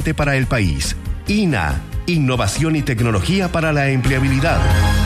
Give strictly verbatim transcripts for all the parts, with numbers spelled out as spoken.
eficiente para el país. I N A, Innovación y Tecnología para la Empleabilidad.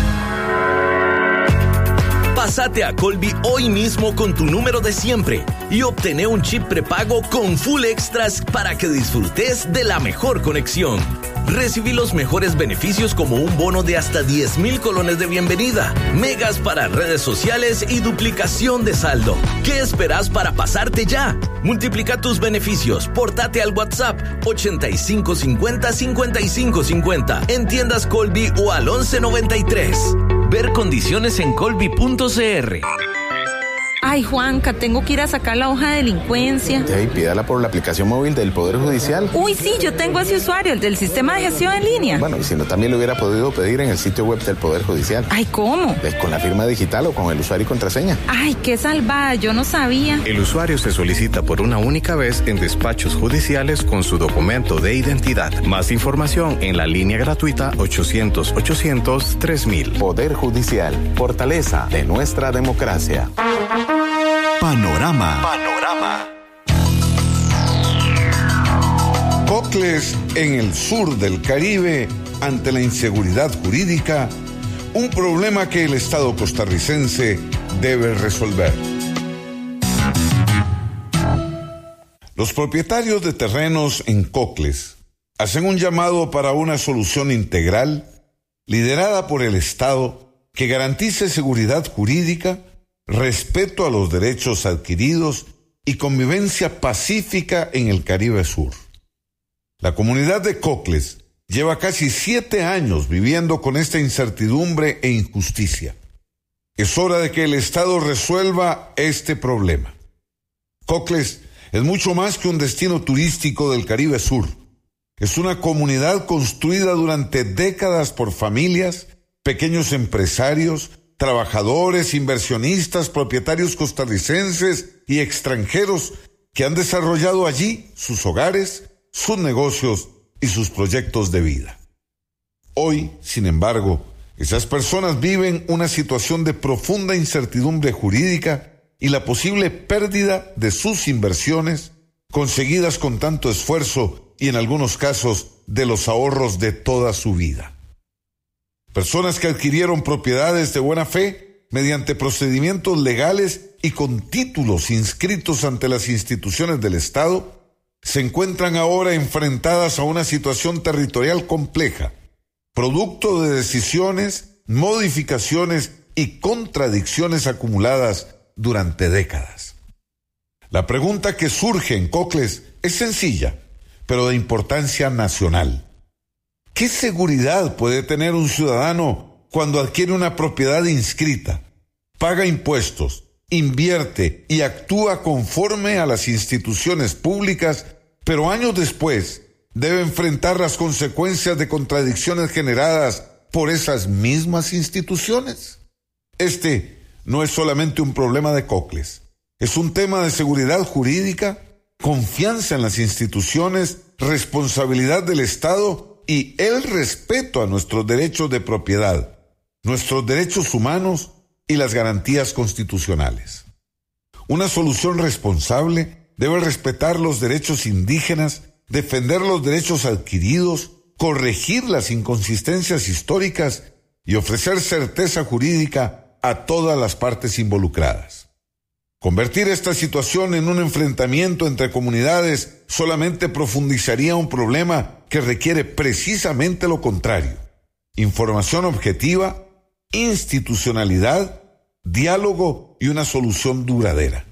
Pásate a Colby hoy mismo con tu número de siempre y obtené un chip prepago con full extras para que disfrutes de la mejor conexión. Recibí los mejores beneficios como un bono de hasta diez mil colones de bienvenida, megas para redes sociales y duplicación de saldo. ¿Qué esperas para pasarte ya? Multiplica tus beneficios, portate al WhatsApp ochenta y cinco cincuenta cincuenta y cinco cincuenta en tiendas Colby o al once noventa y tres. Ver condiciones en colby punto c r. Ay, Juanca, tengo que ir a sacar la hoja de delincuencia. Hey, pídala por la aplicación móvil del Poder Judicial. Uy, sí, yo tengo ese usuario, el del sistema de gestión en línea. Bueno, y si no, también lo hubiera podido pedir en el sitio web del Poder Judicial. Ay, ¿cómo? Pues con la firma digital o con el usuario y contraseña. Ay, qué salvada, yo no sabía. El usuario se solicita por una única vez en despachos judiciales con su documento de identidad. Más información en la línea gratuita ochocientos ochocientos tres mil. Poder Judicial, fortaleza de nuestra democracia. Panorama. Panorama. Cocles en el sur del Caribe ante la inseguridad jurídica, un problema que el Estado costarricense debe resolver. Los propietarios de terrenos en Cocles hacen un llamado para una solución integral liderada por el Estado que garantice seguridad jurídica, respeto a los derechos adquiridos y convivencia pacífica en el Caribe Sur. La comunidad de Cocles lleva casi siete años viviendo con esta incertidumbre e injusticia. Es hora de que el Estado resuelva este problema. Cocles es mucho más que un destino turístico del Caribe Sur. Es una comunidad construida durante décadas por familias, pequeños empresarios, trabajadores, inversionistas, propietarios costarricenses y extranjeros que han desarrollado allí sus hogares, sus negocios y sus proyectos de vida. Hoy, sin embargo, esas personas viven una situación de profunda incertidumbre jurídica y la posible pérdida de sus inversiones conseguidas con tanto esfuerzo y en algunos casos de los ahorros de toda su vida. Personas que adquirieron propiedades de buena fe mediante procedimientos legales y con títulos inscritos ante las instituciones del Estado, se encuentran ahora enfrentadas a una situación territorial compleja, producto de decisiones, modificaciones y contradicciones acumuladas durante décadas. La pregunta que surge en Cocles es sencilla, pero de importancia nacional. ¿Qué seguridad puede tener un ciudadano cuando adquiere una propiedad inscrita, paga impuestos, invierte y actúa conforme a las instituciones públicas, pero años después debe enfrentar las consecuencias de contradicciones generadas por esas mismas instituciones? Este no es solamente un problema de Cocles, es un tema de seguridad jurídica, confianza en las instituciones, responsabilidad del Estado y el respeto a nuestros derechos de propiedad, nuestros derechos humanos y las garantías constitucionales. Una solución responsable debe respetar los derechos indígenas, defender los derechos adquiridos, corregir las inconsistencias históricas y ofrecer certeza jurídica a todas las partes involucradas. Convertir esta situación en un enfrentamiento entre comunidades solamente profundizaría un problema que requiere precisamente lo contrario: información objetiva, institucionalidad, diálogo y una solución duradera.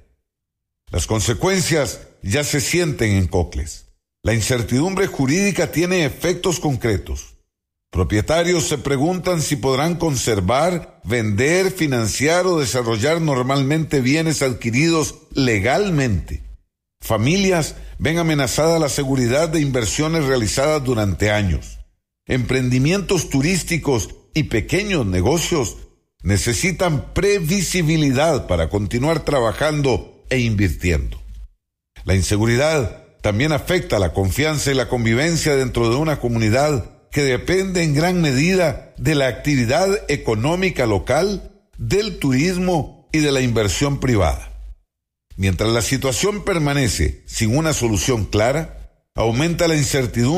Las consecuencias ya se sienten en Cocles. La incertidumbre jurídica tiene efectos concretos. Propietarios se preguntan si podrán conservar, vender, financiar o desarrollar normalmente bienes adquiridos legalmente. Familias ven amenazada la seguridad de inversiones realizadas durante años. Emprendimientos turísticos y pequeños negocios necesitan previsibilidad para continuar trabajando e invirtiendo. La inseguridad también afecta la confianza y la convivencia dentro de una comunidad que depende en gran medida de la actividad económica local, del turismo y de la inversión privada. Mientras la situación permanece sin una solución clara, aumenta la incertidumbre